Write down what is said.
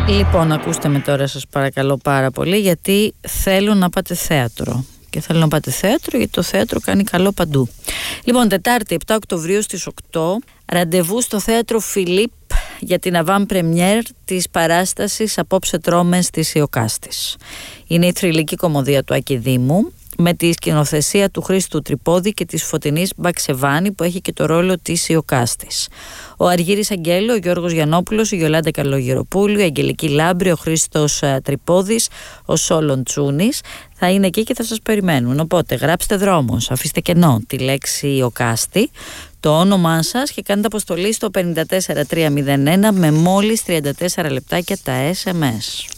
Λοιπόν, ακούστε με τώρα, σας παρακαλώ πάρα πολύ, γιατί θέλω να πάτε θέατρο. Και θέλω να πάτε θέατρο, γιατί το θέατρο κάνει καλό παντού. Λοιπόν, Τετάρτη 7 Οκτωβρίου στις 8, ραντεβού στο θέατρο Φιλίπ για την avant première της παράστασης «Απόψε τρώμε» της Ιωκάστης. Είναι η θρυλική κωμωδία του Άκη Δήμου, με τη σκηνοθεσία του Χρήστου Τρυπόδη και της Φωτεινής Μπαξεβάνη, που έχει και το ρόλο της Ιωκάστης. Ο Αργύρης Αγγέλου, ο Γιώργος Γιαννόπουλος, η Γιολάντα Καλογεροπούλου, η Αγγελική Λάμπρη, ο Χρήστος Τρυπόδης, ο Σόλον Τσούνης θα είναι εκεί και θα σας περιμένουν. Οπότε γράψτε δρόμος, αφήστε κενό τη λέξη Ιωκάστη, το όνομά σας και κάνετε αποστολή στο 54301 με μόλις 34 λεπτάκια τα SMS.